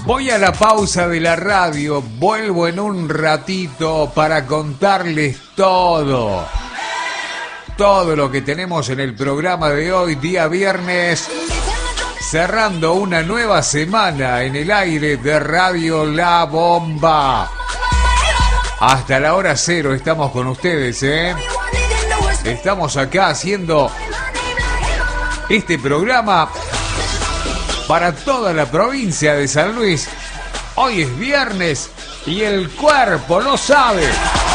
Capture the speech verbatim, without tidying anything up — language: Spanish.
Voy a la pausa de la radio, vuelvo en un ratito para contarles todo. Todo lo que tenemos en el programa de hoy, día viernes, cerrando una nueva semana en el aire de Radio La Bomba. Hasta la hora cero estamos con ustedes, ¿eh? Estamos acá haciendo este programa para toda la provincia de San Luis. Hoy es viernes y el cuerpo lo sabe.